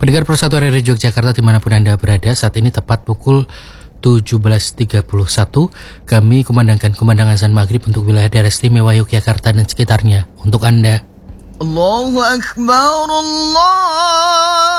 Pendengar Persatuan Radio Yogyakarta dimanapun Anda berada, saat ini tepat pukul 17.31, kami kumandangkan kumandang azan maghrib untuk wilayah daerah istimewa Yogyakarta dan sekitarnya untuk Anda. Allahu Akbar, Allah